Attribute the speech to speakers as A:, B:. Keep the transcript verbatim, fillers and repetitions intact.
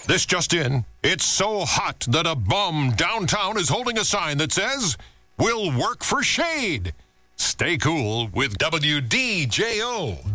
A: This just in. It's so hot that a bum downtown is holding a sign that says, "We'll work for shade." Stay cool with W D J O.